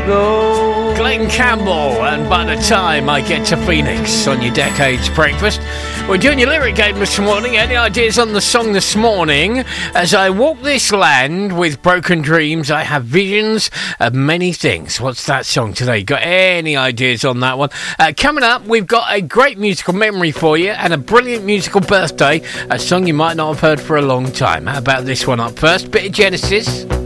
go. Glenn Campbell, and by the time I get to Phoenix on your Decades Breakfast. We're doing your lyric game this morning. Any ideas on the song this morning? As I walk this land with broken dreams, I have visions of many things. What's that song today? Got any ideas on that one? Coming up, we've got a great musical memory for you and a brilliant musical birthday, a song you might not have heard for a long time. How about this one up first? Bit of Genesis.